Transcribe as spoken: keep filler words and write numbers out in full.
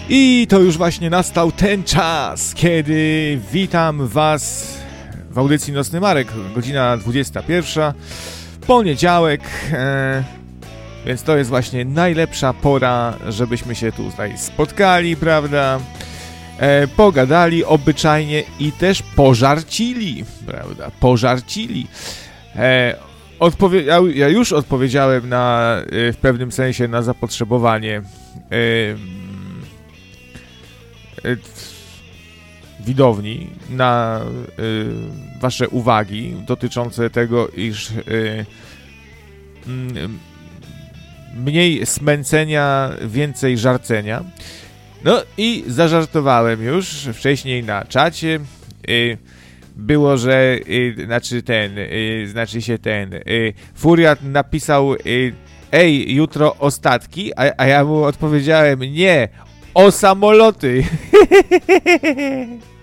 I to już właśnie nastał ten czas, kiedy witam was w audycji Nocny Marek, godzina dwudziesta pierwsza, poniedziałek, e, więc to jest właśnie najlepsza pora, żebyśmy się tutaj spotkali, prawda, e, pogadali obyczajnie i też pożarcili, prawda, pożarcili. E, odpowie- ja, ja już odpowiedziałem na, w pewnym sensie na zapotrzebowanie e, widowni na y, wasze uwagi dotyczące tego, iż y, y, mniej smęcenia, więcej żarcenia. No i zażartowałem już wcześniej na czacie. Y, było, że y, znaczy ten, y, znaczy się ten y, Furiat napisał y, ej, jutro ostatki, a, a ja mu odpowiedziałem nie, o samoloty.